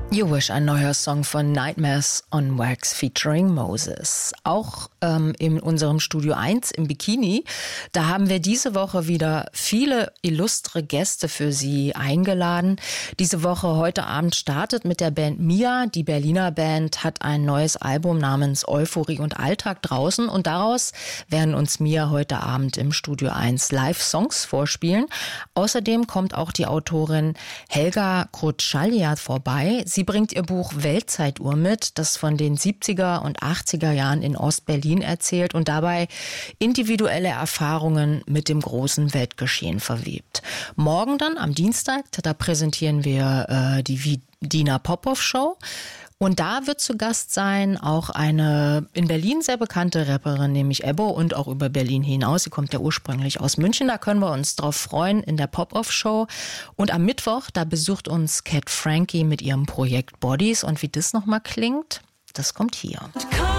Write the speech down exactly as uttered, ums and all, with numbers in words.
You Wish, ein neuer Song von Nightmares on Wax featuring Moses. Auch ähm, in unserem Studio eins im Bikini, da haben wir diese Woche wieder viele illustre Gäste für Sie eingeladen. Diese Woche, heute Abend, startet mit der Band Mia. Die Berliner Band hat ein neues Album namens Euphorie und Alltag draußen und daraus werden uns Mia heute Abend im Studio eins Live-Songs vorspielen. Außerdem kommt auch die Autorin Helga Krutschalia vorbei. Sie bringt ihr Buch Weltzeituhr mit, das von den siebziger und achtziger Jahren in Ostberlin erzählt und dabei individuelle Erfahrungen mit dem großen Weltgeschehen verwebt. Morgen dann, am Dienstag, da präsentieren wir äh, die Dina Popov Show. Und da wird zu Gast sein auch eine in Berlin sehr bekannte Rapperin, nämlich Ebbo, und auch über Berlin hinaus. Sie kommt ja ursprünglich aus München, da können wir uns drauf freuen in der Pop-Off-Show. Und am Mittwoch, da besucht uns Cat Frankie mit ihrem Projekt Bodies. Und wie das nochmal klingt, das kommt hier.